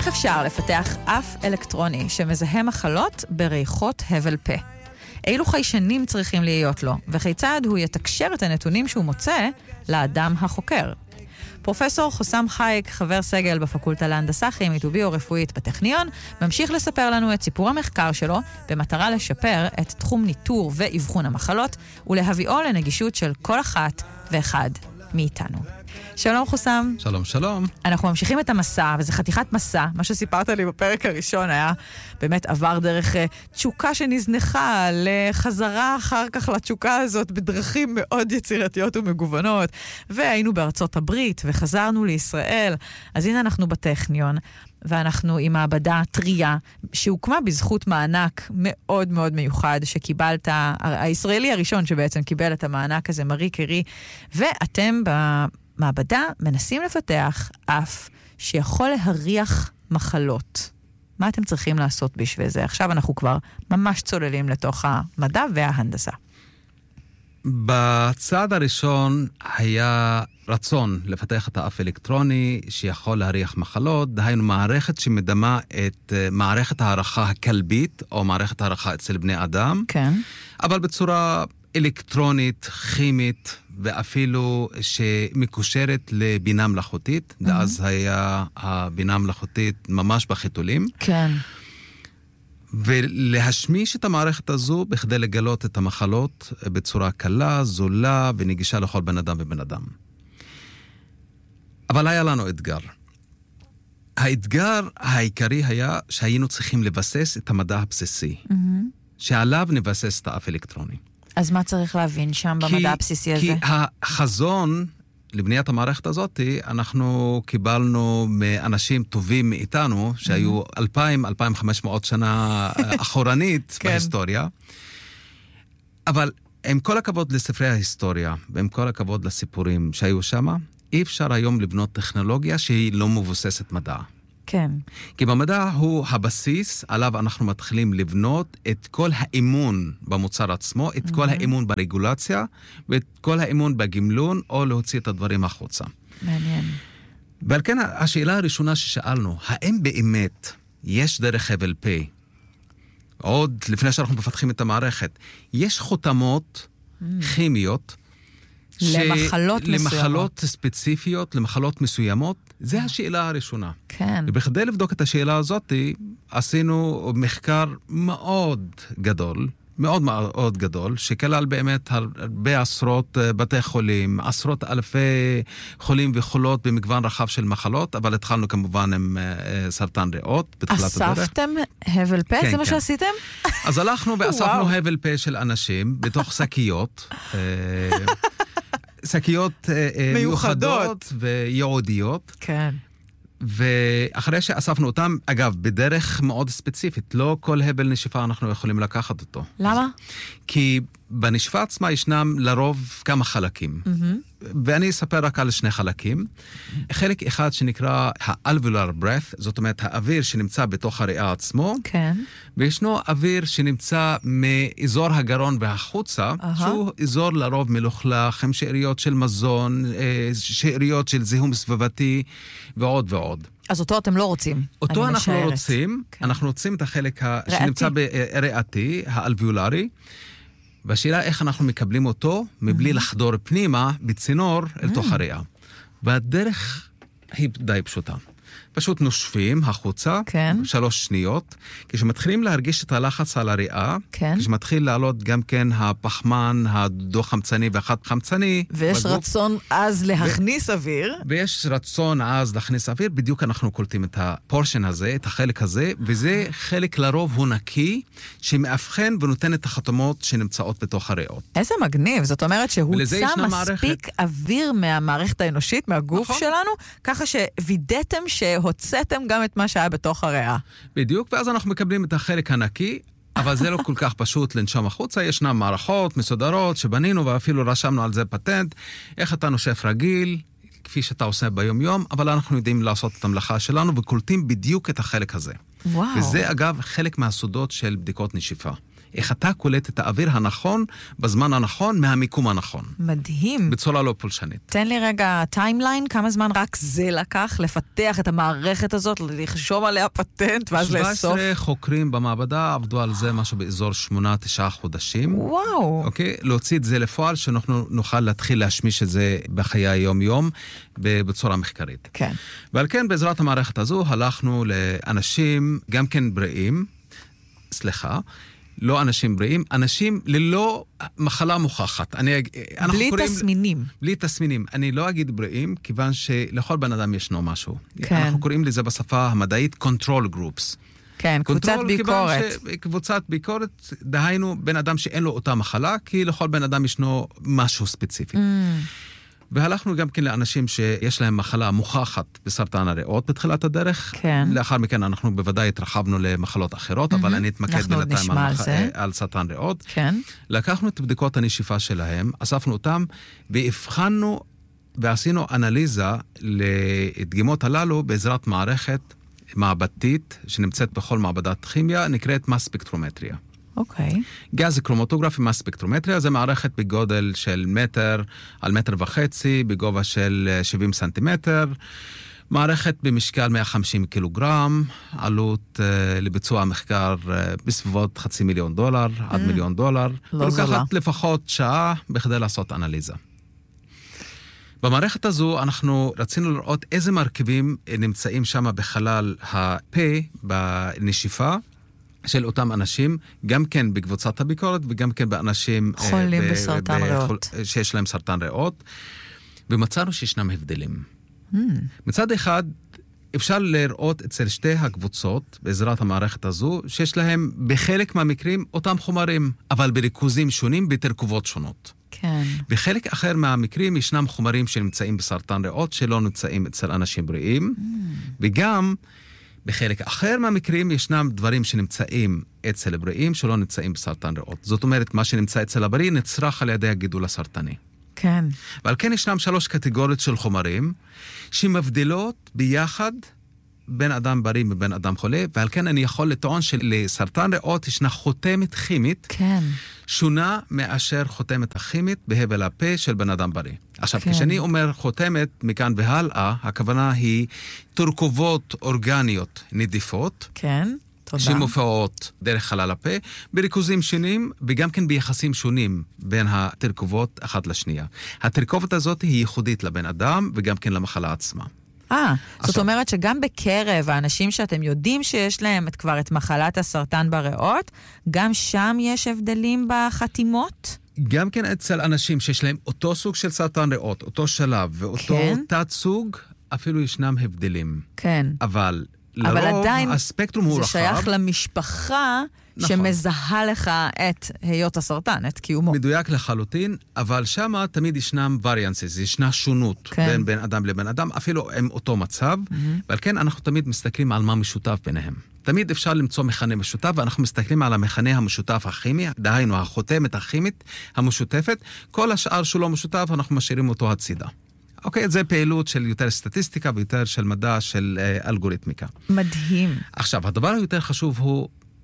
אפשר לפתח אף אלקטרוני שמזהה מחלות בריחות הבל פה? אילו חיישנים צריכים להיות לו, וכיצד הוא יתקשר את הנתונים שהוא מוצא לאדם החוקר? פרופסור חוסם חייק, חבר סגל בפקולטה להנדסה כימית וביו-רפואית בטכניון, ממשיך לספר לנו את סיפור המחקר שלו במטרה לשפר את תחום ניטור ואבחון המחלות ולהביאו לנגישות של כל אחת ואחד מאיתנו. שלום חוסם. שלום, שלום. אנחנו ממשיכים את המסע, וזה חתיכת מסע. מה שסיפרת לי בפרק הראשון היה באמת עבר דרך תשוקה שנזנחה לחזרה אחר כך לתשוקה הזאת בדרכים מאוד יצירתיות ומגוונות. והיינו בארצות הברית וחזרנו לישראל. אז הנה אנחנו בטכניון, ואנחנו עם מעבדה טריה שהוקמה בזכות מענק מאוד מאוד מיוחד שקיבלת, הישראלי הראשון שבעצם קיבל את המענק הזה, מארי קרי, ואתם במעבדה מנסים לפתח אף שיכול להריח מחלות. מה אתם צריכים לעשות בשביל זה? עכשיו אנחנו כבר ממש צוללים לתוך המדע וההנדסה. בצעד הראשון היה רצון לפתח את האף אלקטרוני שיכול להריח מחלות, דהיינו מערכת שמדמה את מערכת הערכה הכלבית, או מערכת הערכה אצל בני אדם, כן. אבל בצורה אלקטרונית, כימית, ואפילו שמקושרת לבינה מלאכותית, ואז היה הבינה מלאכותית ממש בחיתולים. כן. ולהשמיש את המערכת הזו בכדי לגלות את המחלות בצורה קלה, זולה ונגישה לכל בן אדם ובן אדם. אבל היה לנו אתגר. האתגר העיקרי היה שהיינו צריכים לבסס את המדע הבסיסי, שעליו נבסס את האף אלקטרוני. אז מה צריך להבין שם במדע הבסיסי הזה? כי החזון לבניית המערכת הזאת, אנחנו קיבלנו מאנשים טובים מאיתנו, שהיו 2,000-2,500 שנה אחורנית בהיסטוריה. אבל עם כל הכבוד לספרי ההיסטוריה, ועם כל הכבוד לסיפורים שהיו שם, אי אפשר היום לבנות טכנולוגיה שהיא לא מבוססת מדע. כן. כי במדע הוא הבסיס עליו אנחנו מתחילים לבנות את כל האמון במוצר עצמו, את כל האמון ברגולציה, ואת כל האמון בגמלון, או להוציא את הדברים החוצה. מעניין. ועל כן השאלה הראשונה ששאלנו, האם באמת יש דרך הבל פה, עוד לפני שאנחנו מפתחים את המערכת, יש חותמות כימיות, למחלות ספציפיות, למחלות מסוימות, זה השאלה הראשונה. כן. ובכדי לבדוק את השאלה הזאת, עשינו מחקר מאוד גדול, מאוד מאוד גדול, שכלל באמת הרבה עשרות בתי חולים, עשרות אלפי חולים וחולות במגוון רחב של מחלות, אבל התחלנו כמובן עם סרטן ריאות בתחילת הדרך. אספתם הבל פה? כן, זה מה כן. שעשיתם? אז הלכנו ואספנו הבל פה של אנשים בתוך שקיות, שקיות מיוחדות וייעודיות. כן. ואחרי שאספנו אותם, אגב, בדרך מאוד ספציפית, לא כל הבל נשיפה אנחנו יכולים לקחת אותו. למה? כי בנשיפה עצמה ישנם לרוב כמה חלקים. ואני אספר רק על שני חלקים. חלק אחד שנקרא ה-alveolar breath, זאת אומרת האוויר שנמצא בתוך הריאה עצמו. כן. וישנו אוויר שנמצא מאזור הגרון והחוצה, שהוא אזור לרוב מלוכלך, עם שאריות של מזון, שאריות של זיהום סביבתי ועוד ועוד. אז אותו אתם לא רוצים. אותו אנחנו לא רוצים, אנחנו רוצים את החלק שנמצא בריאתי, האלביולרי, והשאלה איך אנחנו מקבלים אותו מבלי לחדור פנימה בצינור אל תוך הריאה. והדרך היא די פשוטה. פשוט נושפים החוצה, 3 שניות, כשמתחילים להרגיש את הלחץ על הריאה, כשמתחיל לעלות גם כן הפחמן, הדו-חמצני והחד-חמצני. ויש רצון אז להכניס אוויר. ויש רצון אז להכניס אוויר, בדיוק אנחנו קולטים את הפורשן הזה, את החלק הזה, וזה חלק לרוב הוא נקי, שמאבחן ונותן את החתומות שנמצאות בתוך הריאות. איזה מגניב, זאת אומרת שהוצא מספיק אוויר מהמערכת האנושית, מהגוף שלנו, ככה שווידאתם שהוצאתם גם את מה שהיה בתוך הריאה. בדיוק, ואז אנחנו מקבלים את החלק הנקי, אבל זה לא כל כך פשוט לנשום החוצה. ישנן מערכות מסודרות שבנינו, ואפילו רשמנו על זה פטנט, איך אתה נושף רגיל, כפי שאתה עושה ביום יום, אבל אנחנו יודעים לעשות את המלאכה שלנו, וקולטים בדיוק את החלק הזה. וואו. וזה אגב חלק מהסודות של בדיקות נשיפה. איך אתה קולט את האוויר הנכון, בזמן הנכון, מהמיקום הנכון. מדהים. בצורה לא פולשנית. תן לי רגע טיימליין, כמה זמן רק זה לקח לפתח את המערכת הזאת, לחשוב עליה פטנט, ואז לאסוף? 17 חוקרים במעבדה עבדו על זה משהו באזור 8-9 חודשים. וואו. אוקיי? להוציא את זה לפועל, שאנחנו נוכל להתחיל להשמיש את זה בחיי היום-יום, בצורה מחקרית. כן. ועל כן, בעזרת המערכת הזו, הלכנו לאנשים, גם כן בריאים, לא אנשים בריאים, אנשים ללא מחלה מוכחת. בלי תסמינים. בלי תסמינים. אני לא אגיד בריאים, כיוון שלכל בן אדם ישנו משהו. כן. אנחנו קוראים לזה בשפה המדעית control groups. כן, קבוצת ביקורת. קבוצת ביקורת, דהיינו בן אדם שאין לו אותה מחלה, כי לכל בן אדם ישנו משהו ספציפי. והלכנו גם כן לאנשים שיש להם מחלה מוכחת בסרטן הריאות בתחילת הדרך. כן. לאחר מכן אנחנו בוודאי התרחבנו למחלות אחרות, אבל אני אתמקד בינתיים על סרטן ריאות. כן. לקחנו את בדיקות הנשיפה שלהם, אספנו אותם, והבחנו ועשינו אנליזה לדגימות הללו בעזרת מערכת מעבדתית שנמצאת בכל מעבדת כימיה, נקראת מס ספקטרומטריה. אוקיי. גז קרומטוגרפי, מס ספקטרומטריה, זה מערכת בגודל של 1 מטר על 1.5 מטר, בגובה של 70 סנטימטר, מערכת במשקל 150 קילוגרם, עלות לביצוע המחקר בסביבות $500,000 עד $1,000,000. לא זולה. ולוקחת לפחות שעה בכדי לעשות אנליזה. במערכת הזו אנחנו רצינו לראות איזה מרכיבים נמצאים שם בחלל הפה, בנשיפה, של אותם אנשים, גם כן בקבוצת הביקורת, וגם כן באנשים חולים בסרטן ריאות. שיש להם סרטן ריאות, ומצאנו שישנם הבדלים. מצד אחד, אפשר לראות אצל שתי הקבוצות, בעזרת המערכת הזו, שיש להם בחלק מהמקרים אותם חומרים, אבל בריכוזים שונים, בתרכובות שונות. כן. בחלק אחר מהמקרים ישנם חומרים שנמצאים בסרטן ריאות, שלא נמצאים אצל אנשים בריאים, וגם בחלק אחר מהמקרים ישנם דברים שנמצאים אצל הבריאים שלא נמצאים בסרטן ריאות. זאת אומרת, מה שנמצא אצל הבריא נצרך על ידי הגידול הסרטני. כן. ועל כן ישנם 3 קטגוריות של חומרים שמבדילות ביחד בין אדם בריא ובין אדם חולה, ועל כן אני יכול לטעון שלסרטן ריאות ישנה חותמת כימית כן. שונה מאשר חותמת הכימית בהבל הפה של בן אדם בריא. עכשיו, כן. כשאני אומר חותמת מכאן והלאה, הכוונה היא תרכובות אורגניות נדיפות, כן, תודה. שמופעות דרך חלל הפה, בריכוזים שונים וגם כן ביחסים שונים בין התרכובות אחת לשנייה. התרכובת הזאת היא ייחודית לבן אדם וגם כן למחלה עצמה. זאת אומרת שגם בקרב האנשים שאתם יודעים שיש להם כבר את מחלת הסרטן בריאות, גם שם יש הבדלים בחתימות? גם כן אצל אנשים שיש להם אותו סוג של סרטן ריאות, אותו שלב ואותו כן. תת סוג, אפילו ישנם הבדלים. כן. אבל אבל לרוב עדיין הספקטרום הוא זה רחב. שייך למשפחה נכון. שמזהה לך את היות הסרטן, את קיומו. מדויק לחלוטין, אבל שמה תמיד ישנם variances, ישנה שונות כן. בין אדם לבין אדם, אפילו עם אותו מצב, ועל כן אנחנו תמיד מסתכלים על מה משותף ביניהם. תמיד אפשר למצוא מכנה משותף, ואנחנו מסתכלים על המכנה המשותף הכימי, דהיינו החותמת הכימית המשותפת, כל השאר שלא משותף, אנחנו משאירים אותו הצידה. אוקיי, זה פעילות של יותר סטטיסטיקה ויותר של מדע של אלגוריתמיקה. מדהים. עכשיו, הדבר היותר חשוב הוא,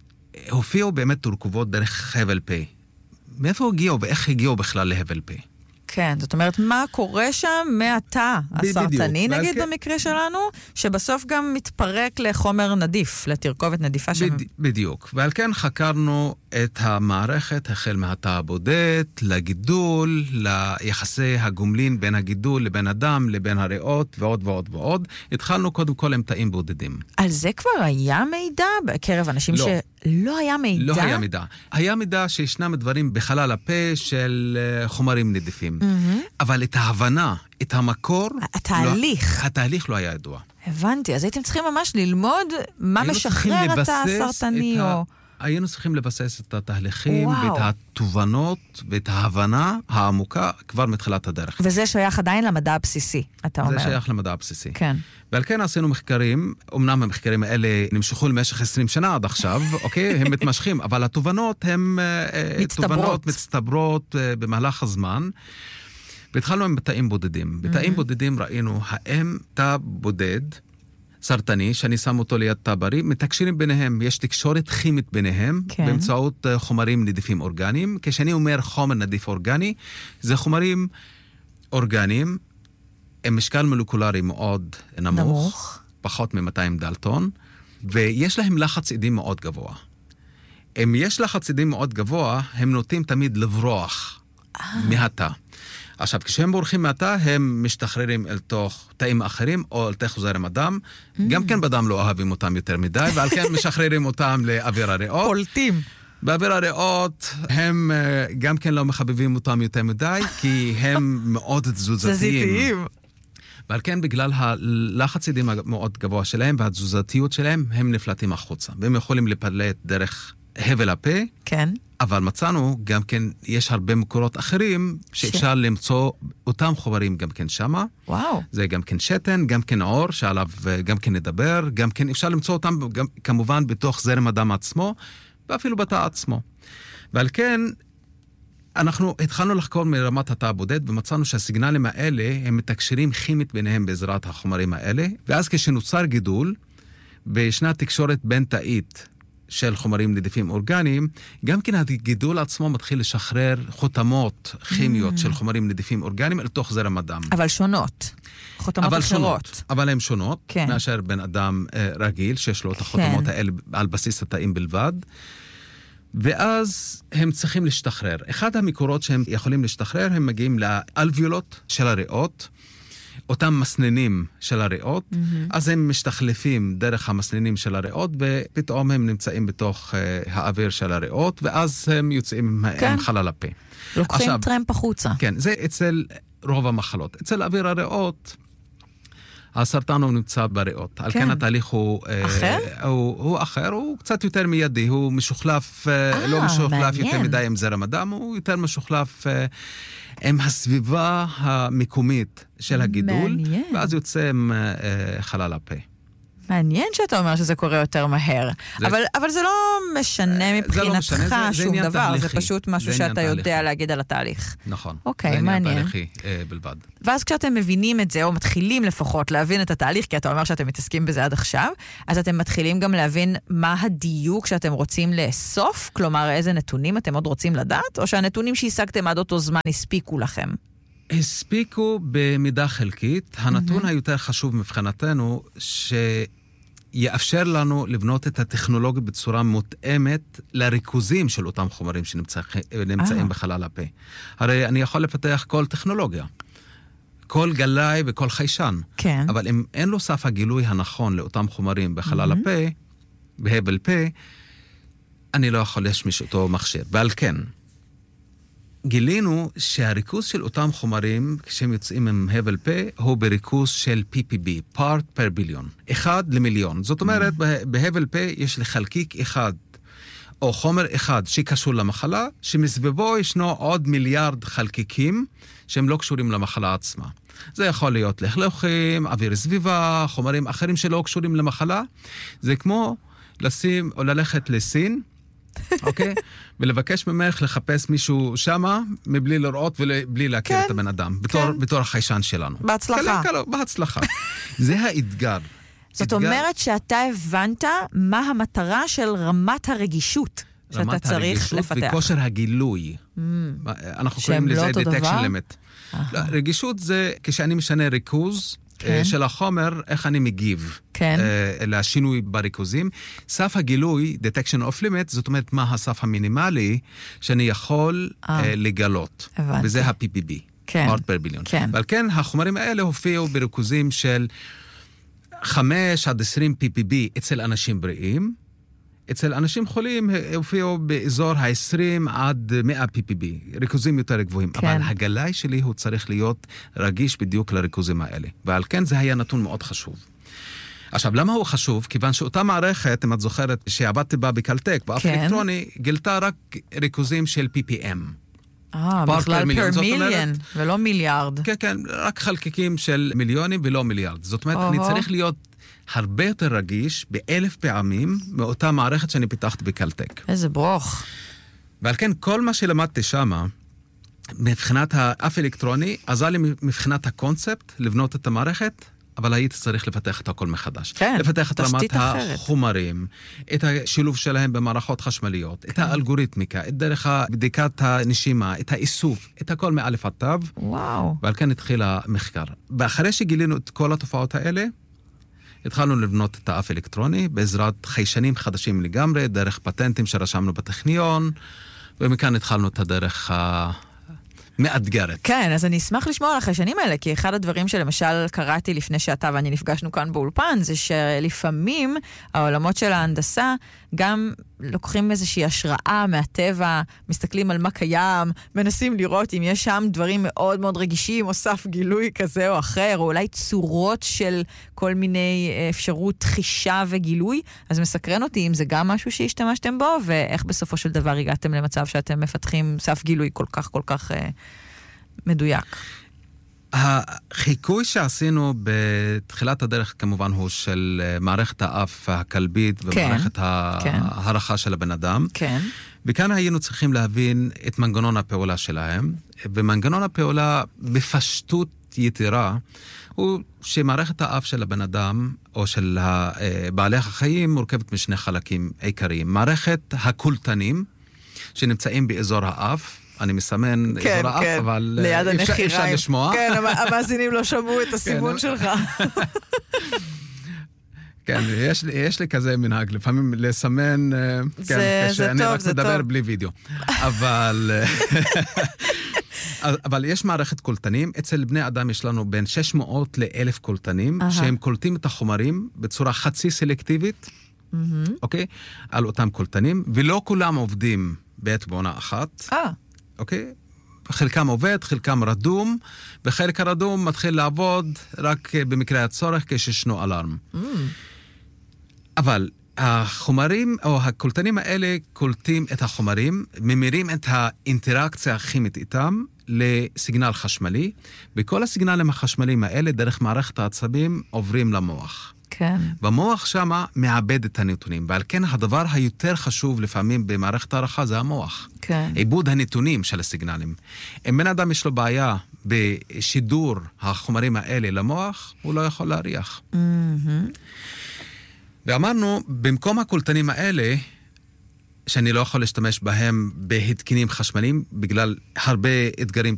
הופיעו באמת תרכובות דרך הבל פה. מאיפה הגיעו ואיך הגיעו בכלל להבל פה? כן, זאת אומרת, מה קורה שם מהתא הסרטני, נגיד במקרה שלנו, שבסוף גם מתפרק לחומר נדיף, לתרכובת נדיפה שם. בדיוק, ועל כן חקרנו את המערכת, החל מהתא הבודד, לגידול, ליחסי הגומלין בין הגידול לבין אדם, לבין הריאות, ועוד ועוד ועוד. התחלנו קודם כל עם תאים בודדים. על זה כבר היה מידע בקרב אנשים לא. שלא היה מידע? לא היה מידע. היה מידע שישנם דברים בחלל הפה של חומרים נדיפים. אבל את ההבנה, את המקור... התהליך לא היה ידוע. הבנתי, אז הייתם צריכים ממש ללמוד מה משחרר את הסרטני או... היינו צריכים לבסס את התהליכים ואת התובנות ואת ההבנה העמוקה כבר מתחילת הדרך. וזה שייך עדיין למדע הבסיסי, אתה אומר. זה שייך למדע הבסיסי. כן. ועל כן עשינו מחקרים, אמנם המחקרים האלה נמשכו למשך 20 שנה עד עכשיו, אוקיי? הם מתמשכים, אבל התובנות הן תובנות מצטברות במהלך הזמן. והתחלנו עם תאים בודדים. בתאים בודדים ראינו האם תא בודד סרטני, שאני שם אותו ליד תא בריא, מתקשרים ביניהם, יש תקשורת כימית ביניהם, כן. באמצעות חומרים נדיפים אורגניים. כשאני אומר חומר נדיף אורגני, זה חומרים אורגניים, עם משקל מולקולרי מאוד נמוך. פחות מ-200 דלטון, ויש להם לחץ עדים מאוד גבוה. אם יש לחץ עדים מאוד גבוה, הם נוטים תמיד לברוח מהתא. עכשיו, כשהם בורחים מהתא, הם משתחררים אל תוך תאים אחרים, או אל תוך זרם הדם. גם כן בדם לא אוהבים אותם יותר מדי, ועל כן משחררים אותם לאוויר הריאות. פולטים. באוויר הריאות, הם גם כן לא מחבבים אותם יותר מדי, כי הם מאוד תזוזתיים. ועל כן, בגלל הלחץ עדים המאוד גבוה שלהם והתזוזתיות שלהם, הם נפלטים החוצה. והם יכולים לפלט דרך הבל הפה. כן. אבל מצאנו גם כן, יש הרבה מקורות אחרים שאפשר למצוא אותם חומרים גם כן שמה. וואו. זה גם כן שתן, גם כן עור, שעליו גם כן נדבר, גם כן אפשר למצוא אותם גם, כמובן בתוך זרם הדם עצמו, ואפילו בתא עצמו. ועל כן, אנחנו התחלנו לחקור מרמת התא הבודד, ומצאנו שהסיגנלים האלה הם מתקשרים כימית ביניהם בעזרת החומרים האלה, ואז כשנוצר גידול, בשנת תקשורת בין תאית של חומרים נדיפים אורגניים, גם כן הגידול עצמו מתחיל לשחרר חותמות כימיות של חומרים נדיפים אורגניים אל תוך זרם הדם. אבל שונות. חותמות אחרות. אבל הן שונות, כן. מאשר בן אדם רגיל, שיש לו את החותמות כן. האלה על בסיס התאים בלבד. ואז הם צריכים להשתחרר. אחד המקורות שהם יכולים להשתחרר, הם מגיעים לאלביולות של הריאות, אותם מסננים של הריאות, אז הם משתחלפים דרך המסננים של הריאות, ופתאום הם נמצאים בתוך האוויר של הריאות, ואז הם יוצאים עם חלל הפה. לוקחים טרמפ החוצה. כן, זה אצל רוב המחלות. אצל אוויר הריאות, הסרטן הוא נמצא בריאות. על כן התהליך הוא אחר? הוא אחר, הוא קצת יותר מיידי, הוא משוחלף, לא משוחלף יותר מדי עם זרם הדם, הוא יותר משוחלף עם הסביבה המקומית של הגידול, ואז יוצא עם חלל הפה. מעניין שאתה אומר שזה קורה יותר מהר. אבל זה לא משנה מבחינתך שום דבר, זה פשוט משהו שאתה יודע להגיד על התהליך. נכון. אוקיי, מעניין. זה עניין תהליכי בלבד. ואז כשאתם מבינים את זה, או מתחילים לפחות להבין את התהליך, כי אתה אומר שאתם מתעסקים בזה עד עכשיו, אז אתם מתחילים גם להבין מה הדיוק שאתם רוצים לאסוף, כלומר איזה נתונים אתם עוד רוצים לדעת, או שהנתונים שהשגתם עד אותו זמן הספיקו לכם? הספיקו במידה חלקית. הנתון היותר חשוב מבחינתנו, יאפשר לנו לבנות את הטכנולוגיה בצורה מותאמת לריכוזים של אותם חומרים שנמצאים בחלל הפה. הרי אני יכול לפתח כל טכנולוגיה, כל גלאי וכל חיישן. כן. אבל אם אין לו סף הגילוי הנכון לאותם חומרים בחלל הפה, בהבל פה, אני לא יכול להשמיש אותו מכשיר. ועל כן, גילינו שהריכוז של אותם חומרים, כשהם יוצאים עם הבל פה, הוא בריכוז של PPB, part per billion, 1 למיליון. זאת אומרת, בהבל פה יש לחלקיק אחד, או חומר אחד שקשור למחלה, שמסביבו ישנו עוד מיליארד חלקיקים, שהם לא קשורים למחלה עצמה. זה יכול להיות לחלוכים, אוויר סביבה, חומרים אחרים שלא קשורים למחלה. זה כמו לשים או ללכת לסין, אוקיי? ולבקש ממך לחפש מישהו שמה, מבלי לראות ובלי להכיר את הבן אדם, בתור החיישן שלנו. בהצלחה. בהצלחה. זה האתגר. זאת אומרת שאתה הבנת מה המטרה של רמת הרגישות שאתה צריך לפתח. וכושר הגילוי. אנחנו קוראים לזה detection limit. רגישות זה כשאני משנה ריכוז, של החומר, איך אני מגיב לשינוי בריכוזים. סף הגילוי, detection of limit, זאת אומרת מה הסף המינימלי שאני יכול לגלות. וזה ה-PPB, part per billion. ועל כן, החומרים האלה הופיעו בריכוזים של 5 עד 20 PPB אצל אנשים בריאים. אצל אנשים חולים הופיעו באזור ה-20 עד 100 PPB, ריכוזים יותר גבוהים. כן. אבל הגלאי שלי הוא צריך להיות רגיש בדיוק לריכוזים האלה. ועל כן זה היה נתון מאוד חשוב. עכשיו, למה הוא חשוב? כיוון שאותה מערכת, אם את זוכרת, שעבדתי בה בקלטק, באף אלקטרוני, גילתה רק ריכוזים של PPM. בכלל פר מיליון, ולא מיליארד. כן, כן, רק חלקיקים של מיליונים ולא מיליארד. זאת אומרת, אני צריך להיות הרבה יותר רגיש ב1000 פעמים מאותה מערכת שאני פיתחת בקלטק. איזה ברוך. ועל כן, כל מה שלמדתי שמה, מבחינת האף אלקטרוני, עזר לי מבחינת הקונספט לבנות את המערכת, אבל הייתי צריך לפתח את הכל מחדש. כן, לפתח את רמת אחרת. החומרים, את השילוב שלהם במערכות חשמליות, את האלגוריתמיקה, את דרך בדיקת הנשימה, את האיסוף, את הכל מאלף עד תו. וואו. ועל כן התחיל המחקר. ואחרי שגילינו את כל התופעות האלה, התחלנו לבנות את האף אלקטרוני בעזרת חיישנים חדשים לגמרי, דרך פטנטים שרשמנו בטכניון, ומכאן התחלנו את הדרך מאתגרת. כן, אז אני אשמח לשמוע על החיישנים האלה, כי אחד הדברים שלמשל קראתי לפני שאתה ואני נפגשנו כאן באולפן, זה שלפעמים העולמות של ההנדסה גם לוקחים איזושהי השראה מהטבע, מסתכלים על מה קיים, מנסים לראות אם יש שם דברים מאוד מאוד רגישים, או סף גילוי כזה או אחר, או אולי צורות של כל מיני אפשרות חישה וגילוי. אז מסקרן אותי אם זה גם משהו שהשתמשתם בו, ואיך בסופו של דבר הגעתם למצב שאתם מפתחים סף גילוי כל כך מדויק. החיקוי שעשינו בתחילת הדרך כמובן הוא של מערכת האף הכלבית ומערכת הערכה של הבן אדם. כן. וכאן היינו צריכים להבין את מנגנון הפעולה שלהם, ומנגנון הפעולה בפשטות יתרה הוא שמערכת האף של הבן אדם או של בעלי החיים מורכבת משני חלקים עיקריים. מערכת הקולטנים שנמצאים באזור האף, אני מסמן כן, אזור האף, כן. אבל אפשר לשמוע. כן, המאזינים לא שמעו את הסימון שלך. כן, יש לי כזה מנהג, לפעמים לסמן, כשאני רק מדבר בלי וידאו. אבל יש מערכת קולטנים, אצל בני אדם יש לנו בין 600 ל-1,000 קולטנים, שהם קולטים את החומרים בצורה חצי סלקטיבית, אוקיי? על אותם קולטנים, ולא כולם עובדים בעת בעונה אחת. אוקיי? חלקם עובד, חלקם רדום, וחלק הרדום מתחיל לעבוד רק במקרה הצורך כשישנו אלארם. אבל החומרים, או הקולטנים האלה, קולטים את החומרים, ממירים את האינטראקציה הכימית איתם לסיגנל חשמלי, וכל הסיגנלים החשמליים האלה, דרך מערכת העצבים, עוברים למוח. כן. והמוח שמה מעבד את הנתונים, ועל כן הדבר היותר חשוב לפעמים במערכת הערכה זה המוח. כן. עיבוד הנתונים של הסיגנלים. אם בן אדם יש לו בעיה בשידור החומרים האלה למוח, הוא לא יכול להריח. ואמרנו, במקום הקולטנים האלה, שאני לא יכול להשתמש בהם בהתקנים חשמליים, בגלל הרבה אתגרים